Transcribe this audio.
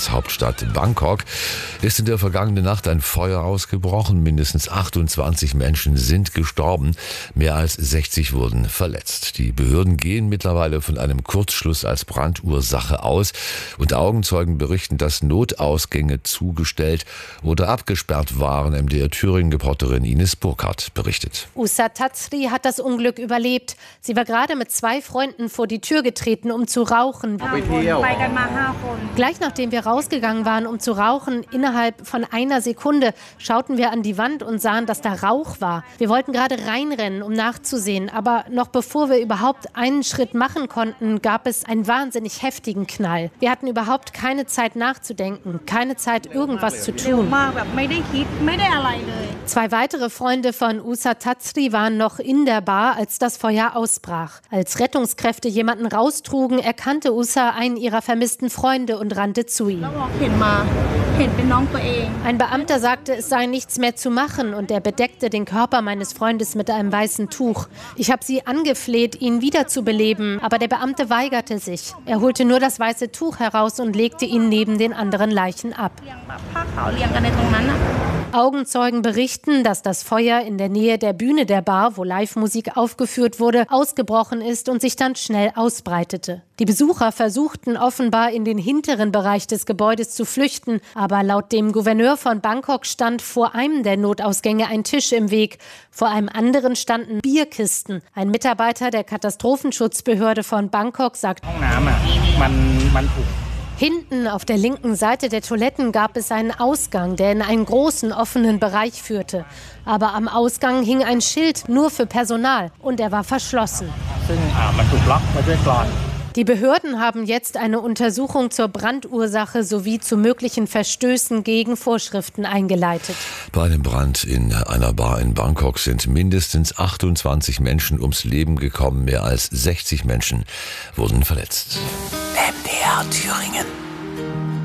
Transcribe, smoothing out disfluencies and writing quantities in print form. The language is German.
Thailands Hauptstadt Bangkok ist in der vergangenen Nacht ein Feuer ausgebrochen. Mindestens 28 Menschen sind gestorben, mehr als 60 wurden verletzt. Die Behörden gehen mittlerweile von einem Kurzschluss als Brandursache aus und Augenzeugen berichten, dass Notausgänge zugestellt oder abgesperrt waren. MDR Thüringen-Reporterin Ines Burkhardt berichtet. Usa Tatsri hat das Unglück überlebt. Sie war gerade mit 2 Freunden vor die Tür getreten, um zu rauchen. Gleich nachdem wir rausgegangen waren, um zu rauchen, innerhalb von einer Sekunde schauten wir an die Wand und sahen, dass da Rauch war. Wir wollten gerade reinrennen, um nachzusehen, aber noch bevor wir überhaupt einen Schritt machen konnten, gab es einen wahnsinnig heftigen Knall. Wir hatten überhaupt keine Zeit nachzudenken, keine Zeit, irgendwas zu tun. 2 weitere Freunde von Usa Tatsri waren noch in der Bar, als das Feuer ausbrach. Als Rettungskräfte jemanden raustrugen, erkannte Usa einen ihrer vermissten Freunde und rannte zu ihm. Ein Beamter sagte, es sei nichts mehr zu machen und er bedeckte den Körper meines Freundes mit einem weißen Tuch. Ich habe sie angefleht, ihn wiederzubeleben, aber der Beamte weigerte sich. Er holte nur das weiße Tuch heraus und legte ihn neben den anderen Leichen ab. Augenzeugen berichten, dass das Feuer in der Nähe der Bühne der Bar, wo Live-Musik aufgeführt wurde, ausgebrochen ist und sich dann schnell ausbreitete. Die Besucher versuchten offenbar in den hinteren Bereich des Gebäudes zu flüchten, aber laut dem Gouverneur von Bangkok stand vor einem der Notausgänge ein Tisch im Weg. Vor einem anderen standen Bierkisten. Ein Mitarbeiter der Katastrophenschutzbehörde von Bangkok sagt: Hinten auf der linken Seite der Toiletten gab es einen Ausgang, der in einen großen offenen Bereich führte. Aber am Ausgang hing ein Schild nur für Personal und er war verschlossen. Die Behörden haben jetzt eine Untersuchung zur Brandursache sowie zu möglichen Verstößen gegen Vorschriften eingeleitet. Bei einem Brand in einer Bar in Bangkok sind mindestens 28 Menschen ums Leben gekommen. Mehr als 60 Menschen wurden verletzt. MDR Thüringen.